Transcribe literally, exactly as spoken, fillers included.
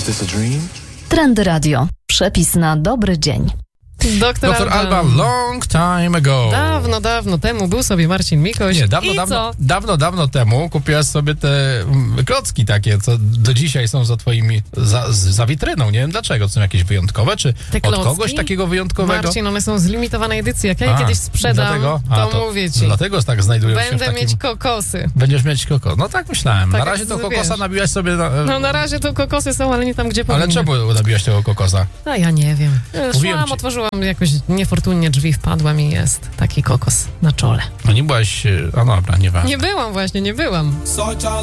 Was this a dream? Trendy Radio. Przepis na dobry dzień. Doktor, Doktor Alba, Alban. long time ago. Dawno, dawno temu był sobie Marcin Mikoś. Nie, dawno, I dawno, co? dawno, dawno temu kupiłaś sobie te mm, klocki takie, co do dzisiaj są za twoimi, za, za witryną. Nie wiem dlaczego, są jakieś wyjątkowe, czy Te od klocki? kogoś takiego wyjątkowego? Marcin, one są z limitowanej edycji. Jak ja je A, kiedyś sprzedam, dlatego? to, A, mówię ci, Dlatego tak znajdują się w będę takim... mieć kokosy. Będziesz mieć kokos. No tak myślałem. Tak na jak razie to wiesz. kokosa nabiłaś sobie... Na, No na razie to kokosy są, ale nie tam, gdzie ale powinny. czemu nabiłaś tego kokosa? A ja nie wiem. Mówiłem Szłam, ci. otworzyłam jakoś niefortunnie drzwi, wpadłam i jest taki kokos na czole. No nie byłaś... A no dobra, nieważne. Nie byłam właśnie, nie byłam. Such a